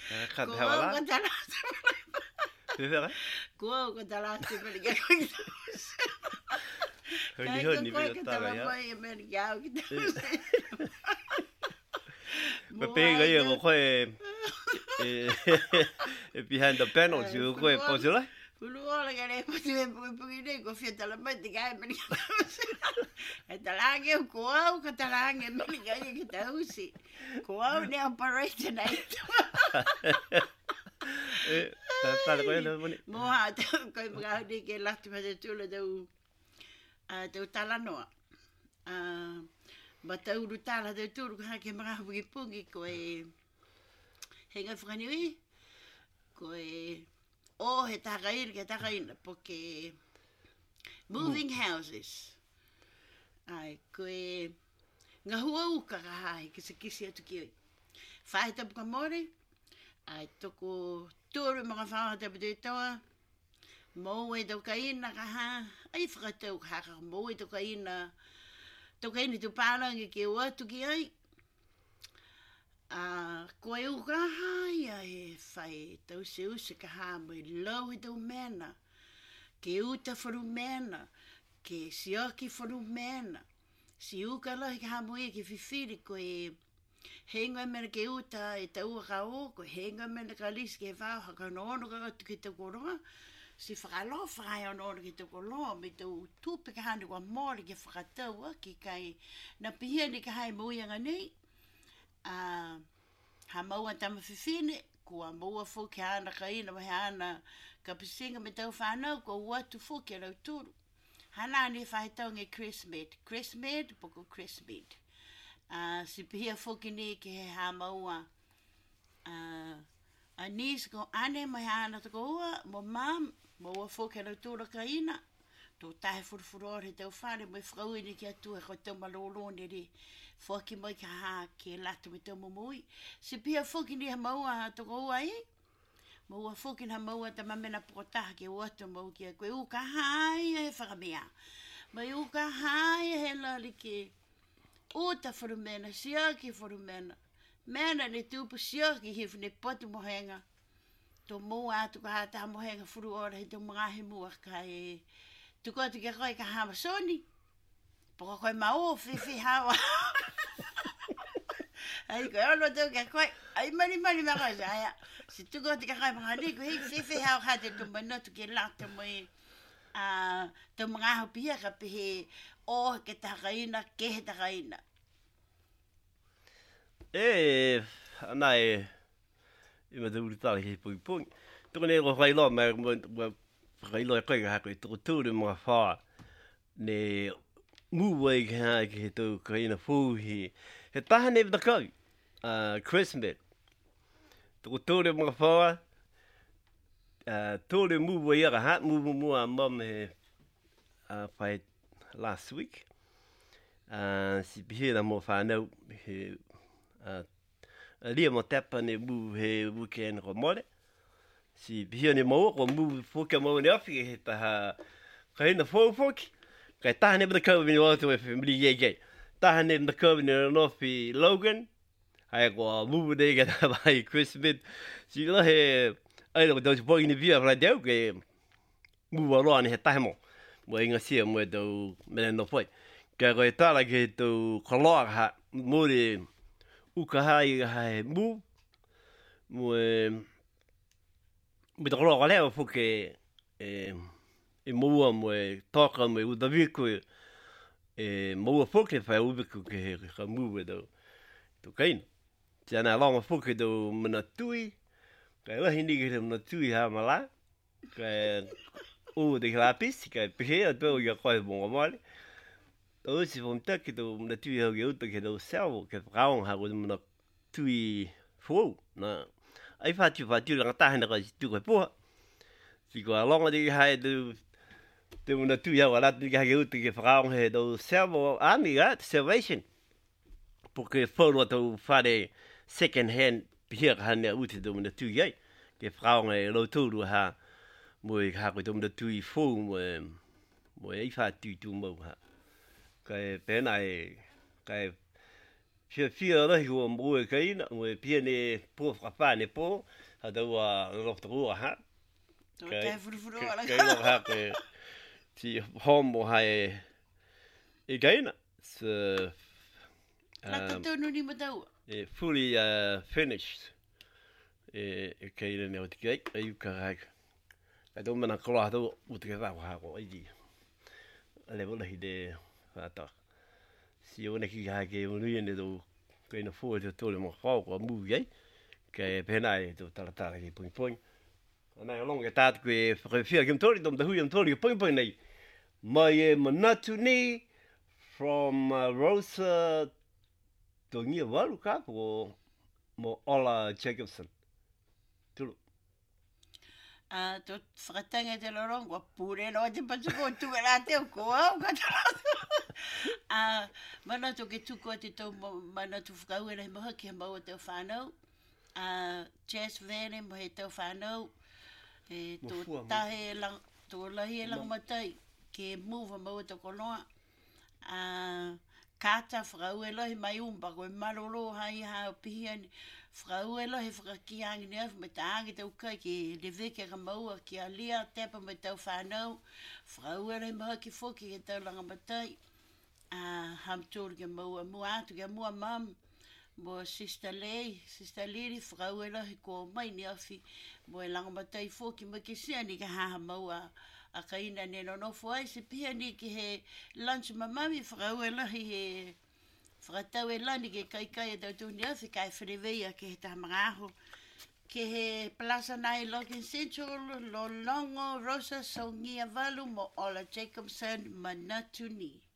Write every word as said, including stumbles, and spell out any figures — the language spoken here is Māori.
Kan Ko hawala. ko tala. Tevera. Ko ko tala te me ke ko. Honi honi ko vi ko tala tala ya. mai me ya ki. Ma pega ia ko koe e e behind the panel you koe posula. Ulu ola ka le ko te pu pu ni ko fia tala mai te ka me. E tala ke ko au ka tala ke me ka ki ta usi. Ko au ne operation ai. Eh, ta ta ko ele moni. Mo ha ko mga di ke la te me tu le do a te tala no. A ba te uru tala te tu ka ke mga pu pungi ko e henga franui ko e o he takaina ke takaina porque moving houses. Ai ko e nga hua uka ka hai ke se kisi atu ki. Fai tapu ka more. Ai toko tūru mga whaha te pute toa. Mou e tau kaina ka ha. Ai whakatau ka haka. Mou e tau kaina. Tau kaina tu pārangi ke watu ki ai. Uh, ko e uka hai ai whai tau se use ka ha mo i lau e tau mena. Ke uta wharu mena. Ke sioki wharu mena. Si uka lahi ka ha mo i ke whiwhiri ko e... Henga mena ke uta e taua ka o, ko henga mena ka lisi ke whao, haka noono ka atu ki te koronga. Si whakalo whakai o noono ki te koronga, me tau tupe ka hane kua mōri ke whakataua, ki kai na pihia ni ka hai mauianga nei. Uh, ha maua tama whiwhine, kua maua whuki hana ka ina, mahi hana ka pisinga me tau whanau, kua uatu whuki a rau turu. Hana ni whahitau nge Chris Med. Chris Med, poko Chris Med. Uh, si pihia whuki ni ke he ha maua. Uh, a nis ko ane mai hana tako ua, mo mam, maua whuki na tūra ka ina. Tō tahe furufuror he tau whare, mai whakau ni ki atu e ko tau malolo ni ri. Whuki mai ka ha ke lata me tau mamui. Si pihia whuki ni ha maua tako ua i. Maua whuki na maua ta mamena potaha ke uatu mau ki a koe uka hai e whakamea. Mai uka hai e he lari ke... O ta wharumena, siaki wharumena. Mena ne tūpu siaki hifu ne potu mohenga. Tō mua atu ka hata mohenga furu ora he tō mga he mua ka e... Tuko atu kia koe ka hama soni. Poko koe mao, whiwhi hawa. Ai koe ono tau kia koe, ai mani mani maka sa aia. Si tuko atu kia koe mga niku, hei whiwhi hawa hate tō manotu ke lata mo e... Tō mga hau pia ka pihe... O ke takaina, ke he takaina. E, ana e, e ma te uri tala he pui pui. Tuko ne ko whai loa, ma whai loa koe ka hako i tuko tūre mga whaa. Ne mua i ke hā ki he tau kaina fūhi. He taha ne vita kau, uh, Chris Med. Tuko tūre mga whaa. Uh, tūre mua i aga hat, mua mua mam he uh, whai last week. Uh, si pihe na mo whanau he uh, lia mo tapa ne mu he weekend ko mole. Si pihe ne mo ko mu foka mo ne ofi he taha kaina fo foki. Kai taha ne bada kau ni watu e family ye ye. Taha ne bada kau ni no fi Logan. Ai ko mu de ga ta bai Chris Med. Si lo he ai lo do po ni via fra deu ke mu wa lo ni he taha mo. Mo inga sia mo do mena no foi. Ka ko tala ke to koloa ha mo de uka hai hai mu mo me to lo le fo ke e e mo mo toka mo u davi ko e mo fo ke fa u ko ke ka mu do to kain. Jana long fo ke do mena tui. Ka wa hindi ke mena tui ha mala. Ka o de lapis ka pe a to ya ko bon mal. O si vom ta ki do na tui ha ge ke do sel ke raung ha go na tui fo na ai fa tu fa tu la ta na ka tu ko po. Si ko long de ha do de na tui ha la tu ga ge ke raung he do sel ani ga salvation. Porque fo to fa de second hand hier han ne ut do na tui ge ke raung e lo tu ha mo ha ko dum de tui fo mo mo ai fa tu tu mo ha cái bé này cái fia fia rahi o mo e kaina o e pia ne po whakapā ne po ha tau a rotorua ha Tō tai furufuru ala kai lo ha ke ti homo hai e kaina so Laka tonu ni matau. e fully uh, finished e e kaina ne o te kai e uka haka ka tau mana kola tau o te kai wā ko ai di ale wala hi de ata si o ne ki ha ke o ni ne do kai na fo te tole mo fa ko mu ye ke pena e to tala tala ki poi poi ana e longa tat ko e fia kim tori dom da hu yam tori poi poi nei mai e manatu ni from uh, Rosa to ngia walu ka ko mo Ola Jacobson tulu Ah, tot whakatanga te lorong, wa pure no te patuko tu e la te o koa, o kata. Ah, mana to ke tuko te tau mana tu whakau e nei maha ki ha maua tau whanau. Ah, Jazz Vane mo he tau whanau. E tō tahe lang, tō lahi e lang matai, ke move a maua tau konoa. Ah, kata whakau e lahi mai umpa, koe maroro hai hao pihiani. Frau ela he whakakiangi nea me taangi tau kai ki le veke ka maua ki a lia tepa me tau whanau. Frau ela he maha ki whoki he tau langa matai. Uh, ham tōru ke maua mua atu ke mua mam. Mo Sister Lei, Sister Liri, frau ela he ko mai ni awhi. Mo e langa matai whoki ma ki sia ni ka haha maua. A ka ina ne no nofo ai se pia ni ki he lunch mamami frau ela he... Whakatau e lani ke kai kai e tau tūni au, kai whireweia ke he tahamanga aho. Ke he Plaza Nai Logan Central, lo longo Rosa Songia Valu mo Ola Jacobson Manatuni.